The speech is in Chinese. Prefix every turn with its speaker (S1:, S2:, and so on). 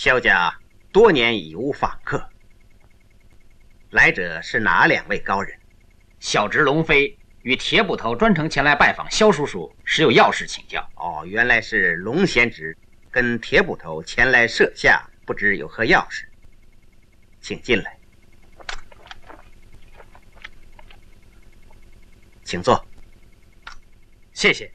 S1: 萧家多年已无访客，来者是哪2位高人？
S2: 小侄龙飞与铁捕头专程前来拜访萧叔叔，实有要事请教。
S1: 哦，原来是龙贤侄跟铁捕头前来设下，不知有何要事，请进来。请坐。
S2: 谢谢。